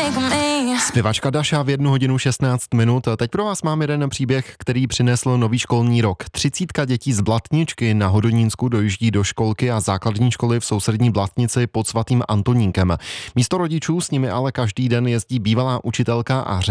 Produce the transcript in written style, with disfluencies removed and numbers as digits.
Zpěvačka Daša v 1:16. A teď pro vás mám jeden příběh, který přinesl nový školní rok. 30 dětí z Blatničky na Hodonínsku dojíždí do školky a základní školy v sousední Blatnici pod svatým Antonínkem. Místo rodičů s nimi ale každý den jezdí bývalá učitelka a